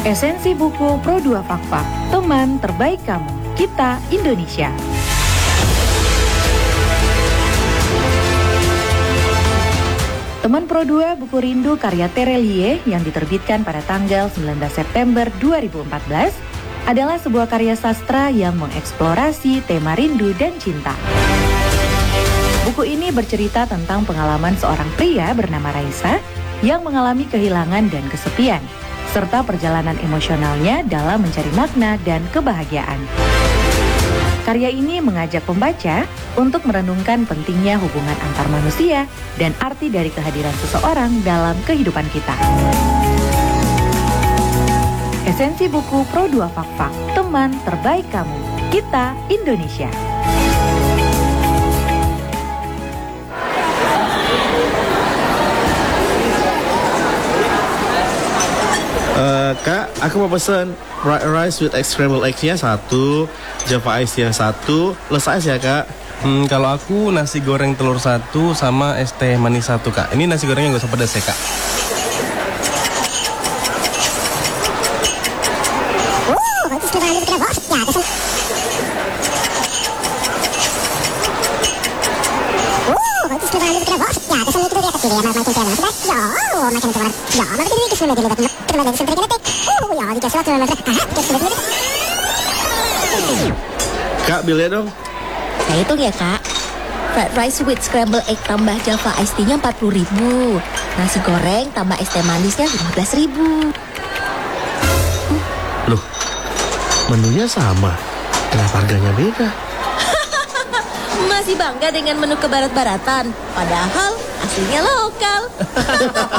Esensi buku Pro2 Fakfak, teman terbaik kamu, kita Indonesia. Teman Pro2 buku rindu karya Terelie yang diterbitkan pada tanggal 19 September 2014 adalah sebuah karya sastra yang mengeksplorasi tema rindu dan cinta. Buku ini bercerita tentang pengalaman seorang pria bernama Raisa yang mengalami kehilangan dan kesepian, serta perjalanan emosionalnya dalam mencari makna dan kebahagiaan. Karya ini mengajak pembaca untuk merenungkan pentingnya hubungan antar manusia dan arti dari kehadiran seseorang dalam kehidupan kita. Esensi buku Pro2 Fakfak, teman terbaik kamu, kita Indonesia. Kak, aku mau pesen fried rice with egg scrambled eggs-nya 1, Java Ice-nya 1, plus ice ya Kak. Kalau aku nasi goreng telur 1 sama es teh manis 1 Kak. Ini nasi gorengnya gak usah pedas ya Kak. Kak, bilnya dong. Saya hitung ya kak. Fried rice with scrambled egg tambah Java iced tea-nya 40.000. Nasi goreng tambah es teh manisnya 15.000. Loh, menunya sama. Kenapa harganya beda? Masih bangga dengan menu kebarat-baratan, padahal aslinya lokal.